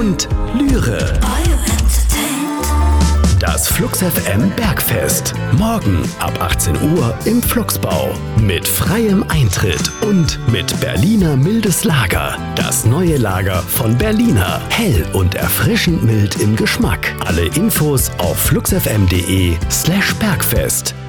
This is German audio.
und Lyre. Das Flux FM Bergfest. Morgen ab 18 Uhr im Fluxbau. Mit freiem Eintritt und mit Berliner mildes Lager. Das neue Lager von Berliner. Hell und erfrischend mild im Geschmack. Alle Infos auf fluxfm.de/Bergfest.